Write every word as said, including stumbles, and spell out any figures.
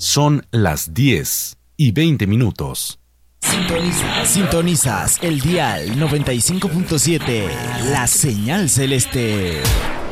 Son las diez y veinte minutos. Sintonizas, sintonizas el dial noventa y cinco punto siete, la señal celeste.